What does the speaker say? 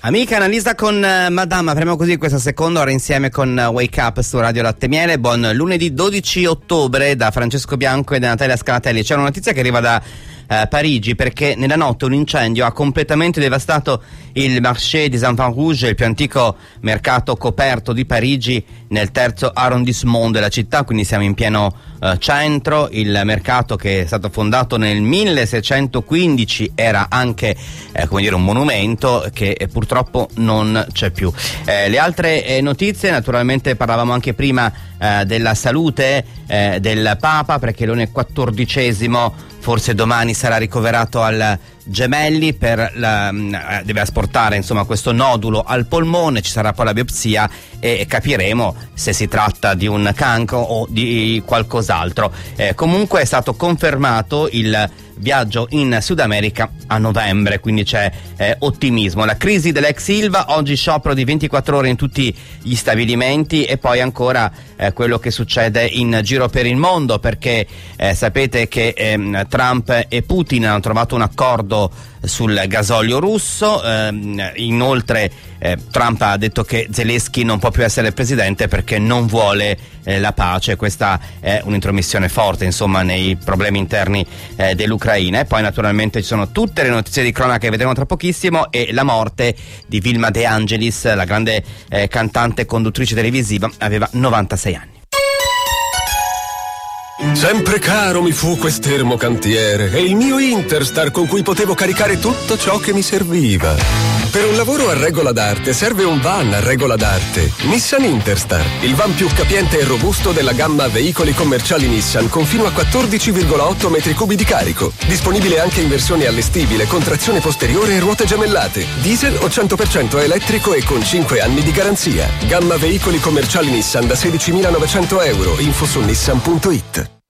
Amica Annalisa con Madame, apriamo così questa seconda ora insieme con Wake Up su Radio Latte Miele. Buon lunedì 12 ottobre da Francesco Bianco e da Natalia Scanatelli. C'è una notizia che arriva da Parigi, perché nella notte un incendio ha completamente devastato il Marché des Enfants Rouges, il più antico mercato coperto di Parigi, nel terzo arrondissement della città, quindi siamo in pieno centro. Il mercato, che è stato fondato nel 1615, era anche un monumento che purtroppo non c'è più. Le altre notizie, naturalmente parlavamo anche prima della salute del Papa, perché Leone XIV forse domani sarà ricoverato al Gemelli deve asportare questo nodulo al polmone. Ci sarà poi la biopsia e capiremo se si tratta di un cancro o di qualcos'altro. Comunque è stato confermato il viaggio in Sud America a novembre, quindi c'è ottimismo. La crisi dell'ex Ilva, oggi sciopero di 24 ore in tutti gli stabilimenti, e poi ancora quello che succede in giro per il mondo, perché sapete che Trump e Putin hanno trovato un accordo sul gasolio russo. Inoltre Trump ha detto che Zelensky non può più essere presidente perché non vuole la pace. Questa è un'intromissione forte nei problemi interni dell'Ucraina. E poi naturalmente ci sono tutte le notizie di cronaca che vedremo tra pochissimo, e la morte di Vilma De Angelis, la grande cantante e conduttrice televisiva, aveva 96 anni. Sempre caro mi fu quest'ermo cantiere e il mio Interstar con cui potevo caricare tutto ciò che mi serviva. Per un lavoro a regola d'arte serve un van a regola d'arte. Nissan Interstar, il van più capiente e robusto della gamma veicoli commerciali Nissan, con fino a 14,8 metri cubi di carico. Disponibile anche in versione allestibile con trazione posteriore e ruote gemellate. Diesel o 100% elettrico e con 5 anni di garanzia. Gamma veicoli commerciali Nissan da 16.900 euro. Info su nissan.it.